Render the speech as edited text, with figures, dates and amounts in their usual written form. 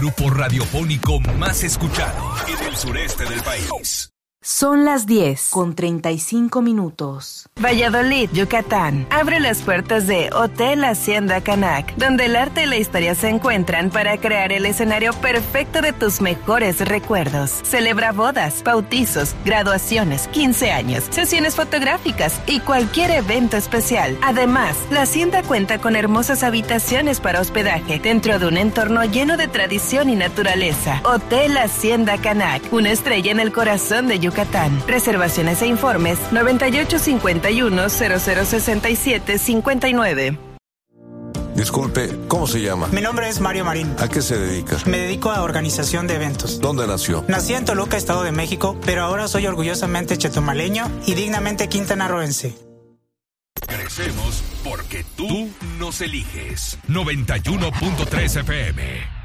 grupo radiofónico más escuchado en el sureste del país. Son las 10:35. Valladolid, Yucatán. Abre las puertas de Hotel Hacienda Canac, donde el arte y la historia se encuentran para crear el escenario perfecto de tus mejores recuerdos. Celebra bodas, bautizos, graduaciones, 15 años, sesiones fotográficas y cualquier evento especial. Además, la hacienda cuenta con hermosas habitaciones para hospedaje dentro de un entorno lleno de tradición y naturaleza. Hotel Hacienda Canac, una estrella en el corazón de Yucatán. Reservaciones e informes 9851-0067-59. Disculpe, ¿cómo se llama? Mi nombre es Mario Marín. ¿A qué se dedica? Me dedico a organización de eventos. ¿Dónde nació? Nací en Toluca, Estado de México, pero ahora soy orgullosamente chetumaleño y dignamente quintanarroense. Crecemos porque tú nos eliges. 91.3 FM.